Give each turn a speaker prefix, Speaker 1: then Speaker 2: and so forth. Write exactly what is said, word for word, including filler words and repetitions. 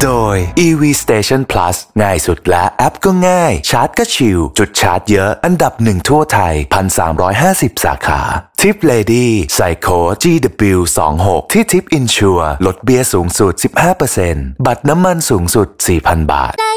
Speaker 1: โดย อี วี Station Plus ง่ายสุดและแอปก็ง่ายชาร์จก็ชิลจุดชาร์จเยอะอันดับหนึ่งทั่วไทย หนึ่งพันสามร้อยห้าสิบ สาขา Tip Lady ใส่โค้ด จี ดับเบิลยู ยี่สิบหก ที่ Tip Insure ลดเบี้ยสูงสุด สิบห้าเปอร์เซ็นต์ บัตรน้ำมันสูงสุด สี่พัน บาท